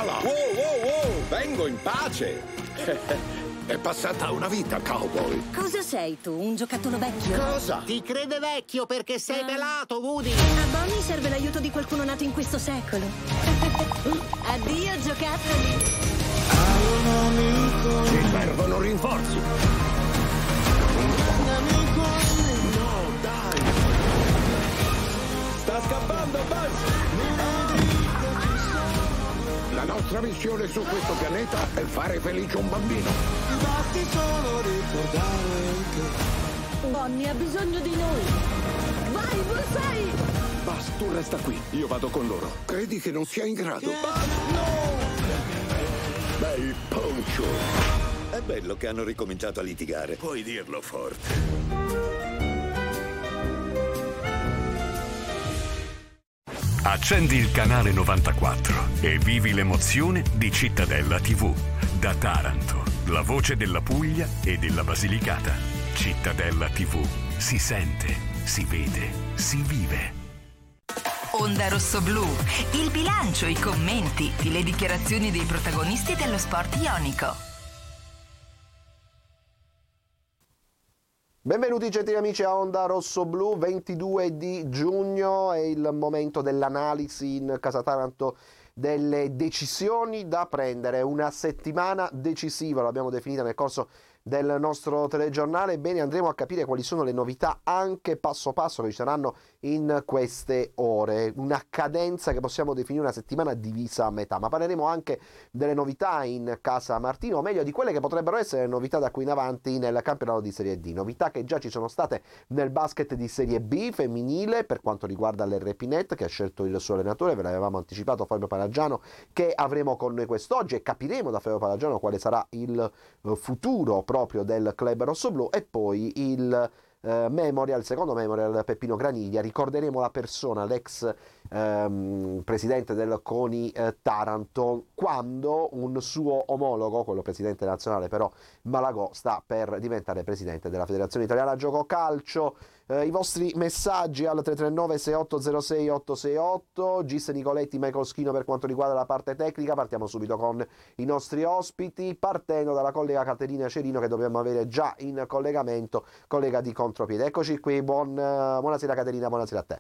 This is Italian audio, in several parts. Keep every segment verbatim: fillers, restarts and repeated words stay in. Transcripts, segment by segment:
Lasciala! Wow, wow, wow! Vengo in pace! È passata una vita, cowboy. Cosa sei tu, un giocattolo vecchio? Cosa? Ti crede vecchio perché sei Ah. pelato, Woody! A Bonnie serve l'aiuto di qualcuno nato in questo secolo. Addio, giocattoli! Ci servono rinforzi. No, dai. Sta scappando, Buzz! La nostra missione su questo pianeta è fare felice un bambino. Basti solo ricordare che Bonnie ha bisogno di noi! Vai, Bullseye! Buzz, tu resta qui. Io vado con loro. Credi che non sia in grado? Bel poncio. È bello che hanno ricominciato a litigare. Puoi dirlo forte. Accendi il canale novantaquattro e vivi l'emozione di Cittadella tivù. Da Taranto, la voce della Puglia e della Basilicata. Cittadella tivù. Si sente, si vede, si vive. Onda Rosso Blu, il bilancio, i commenti, le dichiarazioni dei protagonisti dello sport ionico. Benvenuti gentili amici a Onda Rosso Blu, ventidue di giugno è il momento dell'analisi in Casa Taranto delle decisioni da prendere, una settimana decisiva, l'abbiamo definita nel corso del nostro telegiornale. Bene, andremo a capire quali sono le novità anche passo passo che ci saranno in queste ore, una cadenza che possiamo definire una settimana divisa a metà, ma parleremo anche delle novità in Casa Martino, o meglio di quelle che potrebbero essere le novità da qui in avanti nel campionato di Serie D, novità che già ci sono state nel basket di Serie B femminile per quanto riguarda l'R P Net che ha scelto il suo allenatore, ve l'avevamo anticipato Fabio Palagiano che avremo con noi quest'oggi e capiremo da Fabio Palagiano quale sarà il futuro proprio del club rossoblu, e poi il eh, memorial, il secondo memorial Peppino Graniglia. Ricorderemo la persona, l'ex ehm, presidente del CONI eh, Taranto, quando un suo omologo, quello presidente nazionale però Malagò, sta per diventare presidente della Federazione Italiana Gioco Calcio. Eh, I vostri messaggi al tre tre nove sei otto zero sei otto sei otto, Gis Nicoletti, Michael Schino per quanto riguarda la parte tecnica. Partiamo subito con i nostri ospiti, partendo dalla collega Caterina Cerino che dobbiamo avere già in collegamento, collega di Contropiede. Eccoci qui, buon, uh, buonasera Caterina, buonasera a te.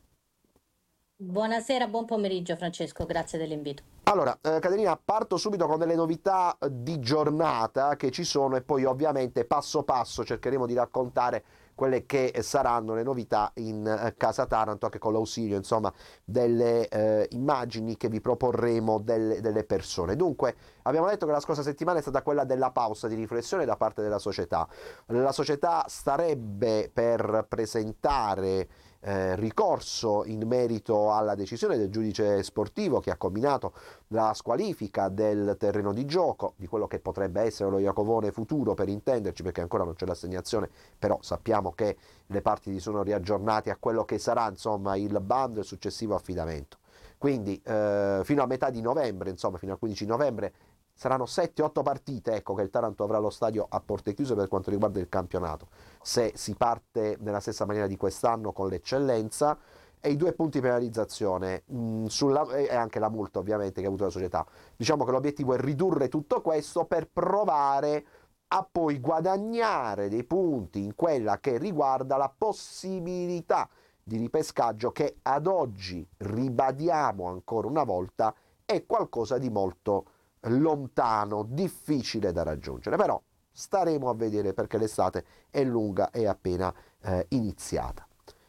Buonasera, buon pomeriggio Francesco, grazie dell'invito. Allora, eh, Caterina, parto subito con delle novità di giornata che ci sono e poi ovviamente passo passo cercheremo di raccontare quelle che saranno le novità in eh, Casa Taranto, anche con l'ausilio insomma delle eh, immagini che vi proporremo delle, delle persone. Dunque, abbiamo detto che la scorsa settimana è stata quella della pausa di riflessione da parte della società. La società starebbe per presentare Eh, ricorso in merito alla decisione del giudice sportivo che ha combinato la squalifica del terreno di gioco, di quello che potrebbe essere lo Iacovone futuro per intenderci, perché ancora non c'è l'assegnazione, però sappiamo che le parti si sono riaggiornate a quello che sarà insomma il bando e il successivo affidamento. Quindi eh, fino a metà di novembre, insomma fino al quindici novembre, saranno sette otto partite, ecco, che il Taranto avrà allo stadio a porte chiuse per quanto riguarda il campionato, se si parte nella stessa maniera di quest'anno con l'eccellenza, e i due punti penalizzazione mh, sulla, e anche la multa ovviamente che ha avuto la società. Diciamo che l'obiettivo è ridurre tutto questo per provare a poi guadagnare dei punti in quella che riguarda la possibilità di ripescaggio che ad oggi, ribadiamo ancora una volta, è qualcosa di molto lontano, difficile da raggiungere, però staremo a vedere perché l'estate è lunga e appena eh, iniziata.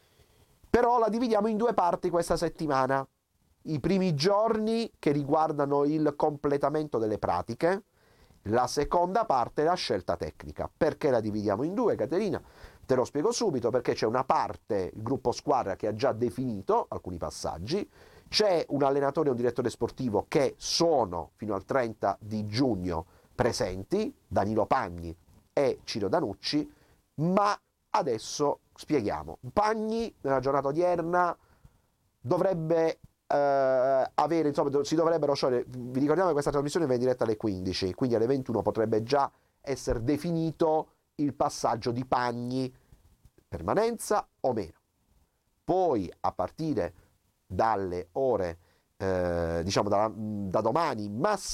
Però la dividiamo in due parti questa settimana: i primi giorni che riguardano il completamento delle pratiche, la seconda parte la scelta tecnica. Perché la dividiamo in due, Caterina? Te lo spiego subito, perché c'è una parte, il gruppo squadra, che ha già definito alcuni passaggi. C'è un allenatore e un direttore sportivo che sono fino al trenta di giugno presenti, Danilo Pagni e Ciro Danucci, ma adesso spieghiamo. Pagni nella giornata odierna dovrebbe eh, avere, insomma, si dovrebbero sciogliere. Vi ricordiamo che questa trasmissione va in diretta alle quindici, quindi alle ventuno potrebbe già essere definito il passaggio di Pagni, permanenza o meno. Poi a partire dalle ore eh, diciamo da, da domani, massimo